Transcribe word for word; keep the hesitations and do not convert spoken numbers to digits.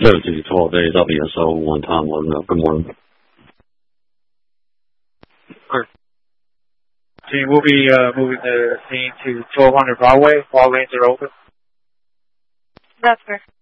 seventy twelve A W S O one Tom one. Uh, good morning. Sure. So you will be uh, moving the scene to twelve hundred Broadway. All lanes are open. That's correct.